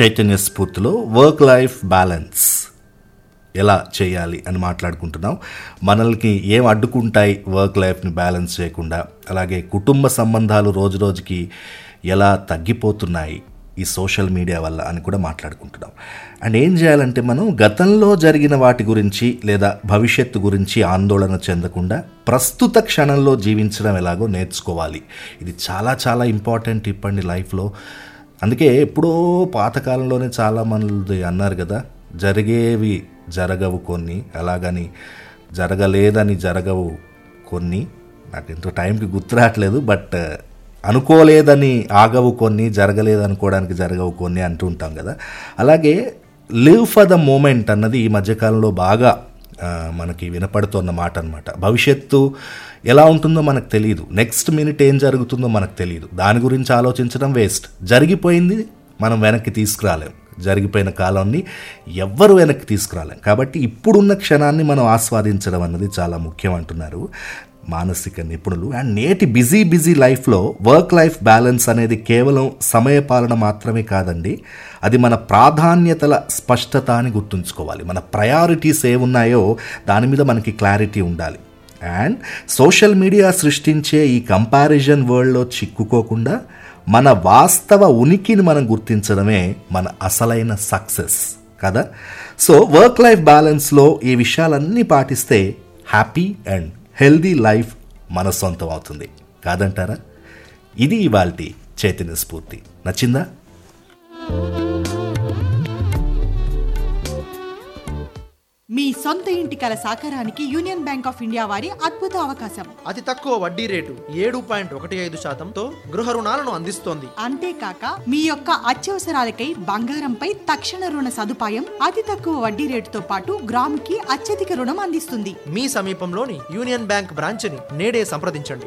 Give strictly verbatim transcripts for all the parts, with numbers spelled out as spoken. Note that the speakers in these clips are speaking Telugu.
చైతన్య స్ఫూర్తిలో వర్క్ లైఫ్ బ్యాలెన్స్ ఎలా చేయాలి అని మాట్లాడుకుంటున్నాం. మనల్ని ఏం అడ్డుకుంటాయి వర్క్ లైఫ్ని బ్యాలెన్స్ చేయకుండా, అలాగే కుటుంబ సంబంధాలు రోజు రోజుకి ఎలా తగ్గిపోతున్నాయి ఈ సోషల్ మీడియా వల్ల అని కూడా మాట్లాడుకుంటున్నాం. అండ్ ఏం చేయాలంటే మనం గతంలో జరిగిన వాటి గురించి లేదా భవిష్యత్తు గురించి ఆందోళన చెందకుండా ప్రస్తుత క్షణంలో జీవించడం ఎలాగో నేర్చుకోవాలి. ఇది చాలా చాలా ఇంపార్టెంట్ ఇప్పటి లైఫ్లో. అందుకే ఎప్పుడో పాతకాలంలోనే చాలామంది అన్నారు కదా, జరిగేవి జరగవు కొన్ని, అలాగని జరగలేదని జరగవు కొన్ని. నాకు ఎంతో టైంకి గుర్తు రావట్లేదు, బట్ అనుకోలేదని ఆగవు కొన్ని, జరగలేదు అనుకోవడానికి జరగవు కొన్ని అంటూ ఉంటాం కదా. అలాగే లివ్ ఫర్ ద మూమెంట్ అన్నది ఈ మధ్యకాలంలో బాగా మనకి వినపడుతున్న మాట అనమాట. భవిష్యత్తు ఎలా ఉంటుందో మనకు తెలియదు, నెక్స్ట్ మినిట్ ఏం జరుగుతుందో మనకు తెలియదు. దాని గురించి ఆలోచించడం వేస్ట్. జరిగిపోయింది మనం వెనక్కి తీసుకురాలేం, జరిగిపోయిన కాలాన్ని ఎవ్వరు వెనక్కి తీసుకురాలేం. కాబట్టి ఇప్పుడున్న క్షణాన్ని మనం ఆస్వాదించడం అన్నది చాలా ముఖ్యం అంటున్నారు మానసిక నిపుణులు. అండ్ నేటి బిజీ బిజీ లైఫ్లో వర్క్ లైఫ్ బ్యాలెన్స్ అనేది కేవలం సమయపాలన మాత్రమే కాదండి, అది మన ప్రాధాన్యతల స్పష్టత అని గుర్తుంచుకోవాలి. మన ప్రయారిటీస్ ఏమున్నాయో దాని మీద మనకి క్లారిటీ ఉండాలి. అండ్ సోషల్ మీడియా సృష్టించే ఈ కంపారిజన్ వరల్డ్లో చిక్కుకోకుండా మన వాస్తవ ఉనికిని మనం గుర్తించడమే మన అసలైన సక్సెస్ కదా. సో వర్క్ లైఫ్ బ్యాలెన్స్లో ఈ విషయాలన్నీ పాటిస్తే హ్యాపీ అండ్ హెల్దీ లైఫ్ మన సొంతం అవుతుంది కాదంటారా? ఇది ఇవాల్టి చైతన్య స్ఫూర్తి. నచ్చిందా? మీ సొంత ఇంటి కల సాకారానికి యూనియన్ బ్యాంక్ ఆఫ్ ఇండియా వారి అద్భుత అవకాశం. అతి తక్కువ వడ్డీ రేటు ఏడు పాయింట్ ఒకటి ఐదు శాతంతో గృహ రుణాలను అందిస్తోంది. అంతేకాక మీ యొక్క అత్యవసరాలకై బంగారంపై తక్షణ రుణ సదుపాయం, అతి తక్కువ వడ్డీ రేటుతో పాటు గ్రాముకి అత్యధిక రుణం అందిస్తుంది. మీ సమీపంలోని యూనియన్ బ్యాంక్ బ్రాంచ్ని నేడే సంప్రదించండి.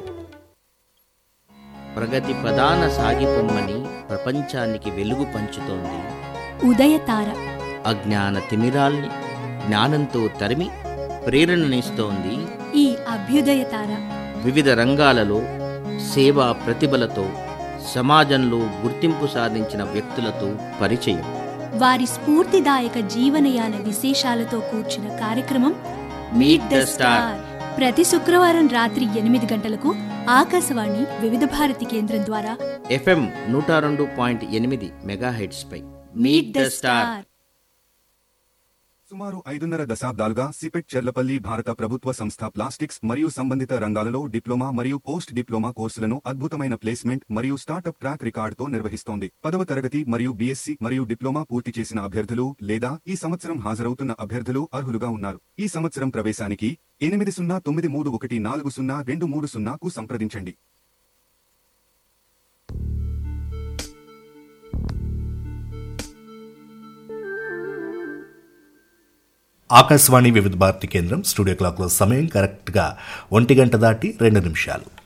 ప్రగతి ప్రధాన సాగిపొమ్మని ప్రపంచానికి వెలుగు పంచుతోంది ఉదయతార. అజ్ఞాన తిమిరాల్ని జ్ఞానంతో తరిమి ప్రేరణనిస్తోంది ఈ అభ్యుదయతార. వివిధ రంగాలలో సేవా ప్రతిభలతో సమాజంలో గుర్తింపు సాధించిన వ్యక్తులతో పరిచయం, వారి స్ఫూర్తిదాయక జీవనయాన విశేషాలతో కూర్చున్న కార్యక్రమం మీట్ ద స్టార్. ప్రతి శుక్రవారం రాత్రి ఎనిమిది గంటలకు ఆకాశవాణి వివిధ భారతి కేంద్రం ద్వారా ఎఫ్ఎం నూట రెండు పాయింట్ ఎనిమిది megahertz pi meet the star. సుమారు ఐదున్నర దశాబ్దాలుగా సిపెట్ చెర్లపల్లి భారత ప్రభుత్వ సంస్థ ప్లాస్టిక్స్ మరియు సంబంధిత రంగాలలో డిప్లొమా మరియు పోస్ట్ డిప్లొమా కోర్సులను అద్భుతమైన ప్లేస్మెంట్ మరియు స్టార్టప్ ట్రాక్ రికార్డుతో నిర్వహిస్తోంది. పదవ తరగతి మరియు బీఎస్సీ మరియు డిప్లొమా పూర్తి చేసిన అభ్యర్థులు లేదా ఈ సంవత్సరం హాజరవుతున్న అభ్యర్థులు అర్హులుగా ఉన్నారు. ఈ సంవత్సరం ప్రవేశానికి ఎనిమిది సున్నా తొమ్మిది మూడు ఒకటి నాలుగు సున్నా రెండు మూడు సున్నాకు సంప్రదించండి. ఆకాశవాణి వివిధ భారతి కేంద్రం స్టూడియో క్లాక్లో సమయం కరెక్ట్గా ఒంటి గంట దాటి రెండు నిమిషాలు.